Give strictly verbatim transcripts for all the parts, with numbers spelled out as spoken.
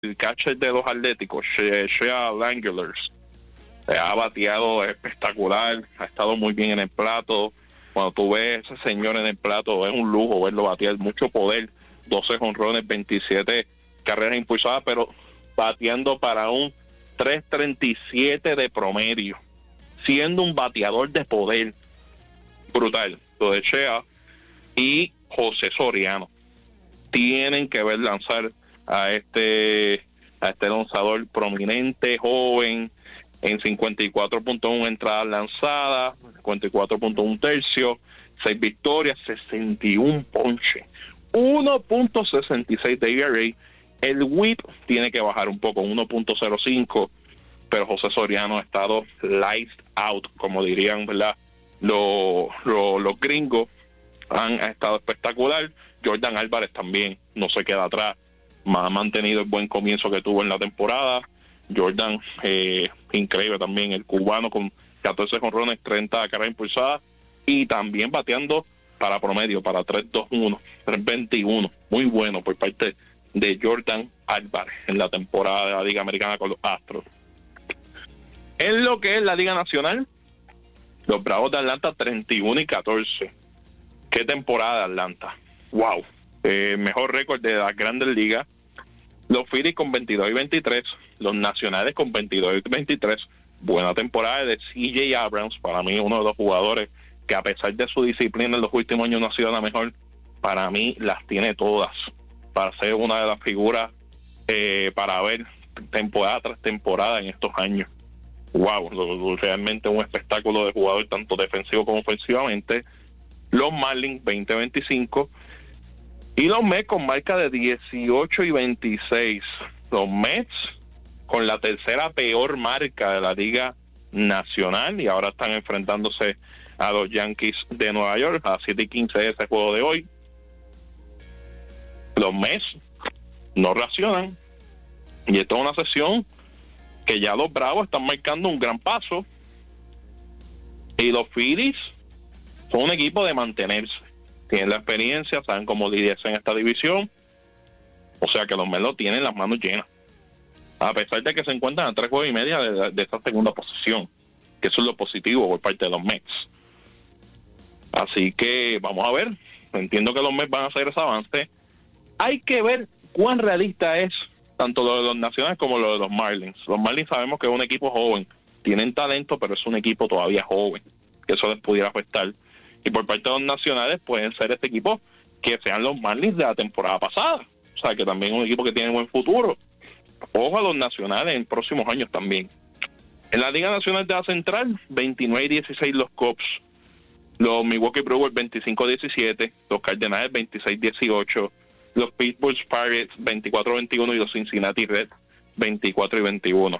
el catcher de los Atléticos, Shea, Shea Langellers, eh, ha bateado espectacular, ha estado muy bien en el plato. Cuando tú ves a ese señor en el plato, es un lujo verlo batear, mucho poder, doce jonrones, veintisiete carreras impulsadas, pero bateando para un tres treinta y siete de promedio, siendo un bateador de poder brutal. Lo de Shea y José Soriano tienen que ver lanzar a este a este lanzador prominente, joven, en cincuenta y cuatro punto uno entradas lanzadas, cincuenta y cuatro punto uno tercio, seis victorias, sesenta y uno ponches, uno punto sesenta y seis de E R A. El whip tiene que bajar un poco, uno punto cero cinco, pero José Soriano ha estado lights out, como dirían, ¿verdad? Los, los, los gringos han ha estado espectacular. Jordan Álvarez también no se queda atrás, ha mantenido el buen comienzo que tuvo en la temporada. Jordan, eh, increíble también, el cubano con catorce jonrones, treinta carreras impulsadas y también bateando para promedio, para tres dos uno, tres veintiuno. Muy bueno por parte de Jordan Álvarez en la temporada de la Liga Americana con los Astros. En lo que es la Liga Nacional, los Bravos de Atlanta treinta y uno y catorce. ¿Qué temporada de Atlanta? ¡Wow! Eh, mejor récord de las Grandes Ligas. Los Phillies con veintidós y veintitrés, los Nacionales con veintidós y veintitrés. Buena temporada de C J Abrams, para mí uno de los jugadores que a pesar de su disciplina en los últimos años no ha sido la mejor. Para mí las tiene todas para ser una de las figuras eh, para ver temporada tras temporada en estos años. Wow, realmente un espectáculo de jugador tanto defensivo como ofensivamente. Los Marlins veinte veinticinco y los Mets con marca de dieciocho y veintiséis. Los Mets con la tercera peor marca de la Liga Nacional y ahora están enfrentándose a los Yankees de Nueva York a siete y quince de ese juego de hoy. Los Mets no reaccionan y esto es una sesión que ya los Bravos están marcando un gran paso y los Phillies son un equipo de mantenerse, tienen la experiencia, saben cómo lidiarse en esta división, o sea que los Mets lo tienen las manos llenas, a pesar de que se encuentran a tres juegos y media de, de esta segunda posición, que eso es lo positivo por parte de los Mets. Así que vamos a ver, entiendo que los Mets van a hacer ese avance. Hay que ver cuán realista es tanto lo de los Nacionales como lo de los Marlins. Los Marlins sabemos que es un equipo joven, tienen talento, pero es un equipo todavía joven, que eso les pudiera afectar. Y por parte de los Nacionales pueden ser este equipo que sean los Marlins de la temporada pasada, o sea que también es un equipo que tiene buen futuro. Ojo a los Nacionales en próximos años también. En la Liga Nacional de la Central, veintinueve y dieciséis los Cubs, los Milwaukee Brewers veinticinco diecisiete, los Cardenales veintiséis dieciocho, los Pittsburgh Pirates veinticuatro veintiuno y los Cincinnati Reds veinticuatro y veintiuno.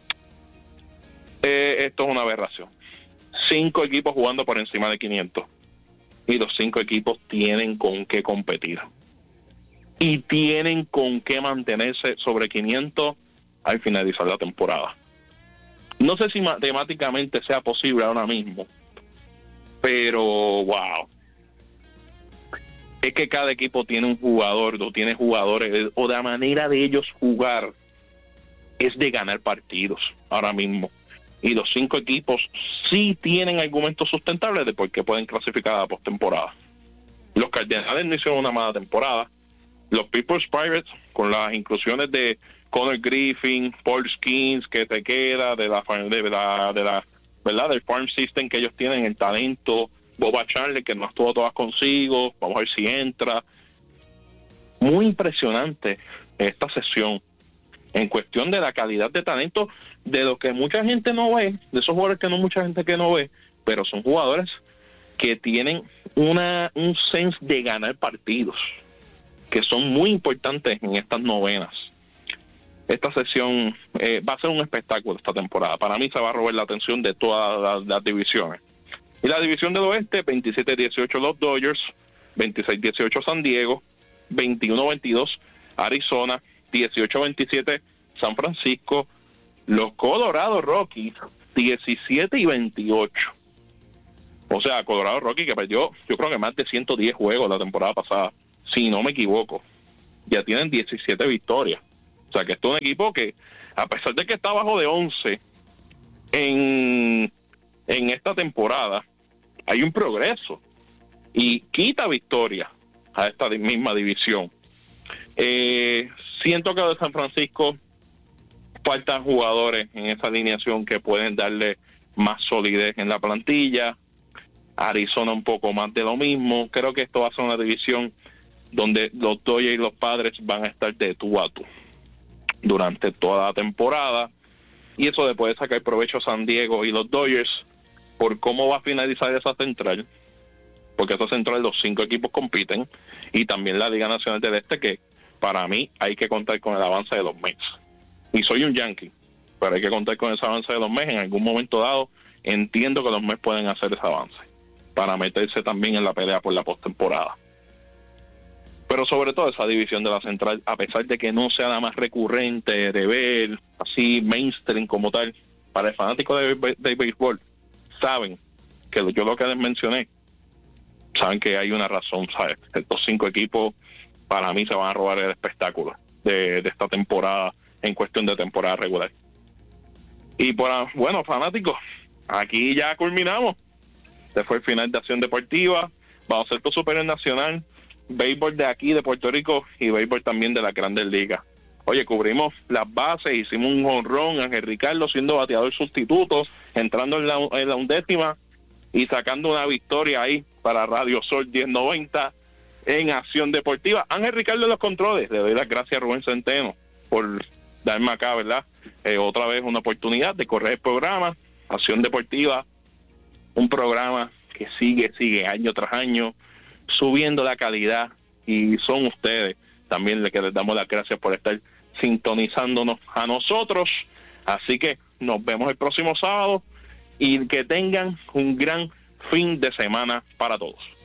Eh, esto es una aberración. Cinco equipos jugando por encima de quinientos y los cinco equipos tienen con qué competir y tienen con qué mantenerse sobre quinientos al finalizar la temporada. No sé si matemáticamente sea posible ahora mismo, pero wow, es que cada equipo tiene un jugador o tiene jugadores o la manera de ellos jugar es de ganar partidos ahora mismo. Y los cinco equipos sí tienen argumentos sustentables de por qué pueden clasificar a la postemporada. Los Cardenales no hicieron una mala temporada. Los Pittsburgh Pirates, con las inclusiones de Connor Griffin, Paul Skeens, que te queda, de la, de la, de la ¿verdad? Del farm system que ellos tienen, el talento, Boba Charlie, que no estuvo todas consigo, vamos a ver si entra. Muy impresionante esta sesión en cuestión de la calidad de talento de lo que mucha gente no ve, de esos jugadores que no mucha gente que no ve, pero son jugadores que tienen una un sense de ganar partidos, que son muy importantes en estas novenas. Esta sesión eh, va a ser un espectáculo esta temporada. Para mí se va a robar la atención de todas las, las divisiones. Y la división del oeste, veintisiete dieciocho los Dodgers, veintiséis dieciocho San Diego, veintiuno veintidós Arizona, dieciocho veintisiete San Francisco, los Colorado Rockies, diecisiete y veintiocho. O sea, Colorado Rockies que perdió, yo creo que más de ciento diez juegos la temporada pasada, si no me equivoco. Ya tienen diecisiete victorias. O sea, que esto es un equipo que, a pesar de que está abajo de once en, en esta temporada, hay un progreso y quita victoria a esta misma división. Eh, siento que de San Francisco faltan jugadores en esa alineación que pueden darle más solidez en la plantilla. Arizona un poco más de lo mismo. Creo que esto va a ser una división donde los Dodgers y los Padres van a estar de tú a tú durante toda la temporada, y eso le puede sacar provecho a San Diego y los Dodgers por cómo va a finalizar esa central, porque esa central los cinco equipos compiten, y también la Liga Nacional del Este, que para mí hay que contar con el avance de los Mets. Y soy un Yankee, pero hay que contar con ese avance de los Mets. En algún momento dado entiendo que los Mets pueden hacer ese avance para meterse también en la pelea por la postemporada. Pero sobre todo esa división de la central, a pesar de que no sea la más recurrente de ver, así mainstream como tal, para el fanático de, de béisbol, saben que yo lo que les mencioné, saben que hay una razón, ¿sabes? Estos cinco equipos para mí se van a robar el espectáculo de, de esta temporada en cuestión de temporada regular. Y por, bueno, fanáticos, aquí ya culminamos. Este fue el final de Acción Deportiva. Vamos a ser todo Superior Nacional, béisbol de aquí, de Puerto Rico, y béisbol también de las Grandes Ligas. Oye, cubrimos las bases, hicimos un jonrón, Ángel Ricardo siendo bateador sustituto, entrando en la, en la undécima y sacando una victoria ahí para Radio Sol diez noventa en Acción Deportiva. Ángel Ricardo en los controles, le doy las gracias a Rubén Centeno por darme acá, ¿verdad? Eh, otra vez una oportunidad de correr el programa. Acción Deportiva, un programa que sigue, sigue año tras año, subiendo la calidad, y son ustedes también les que les damos las gracias por estar sintonizándonos a nosotros. Así que nos vemos el próximo sábado y que tengan un gran fin de semana para todos.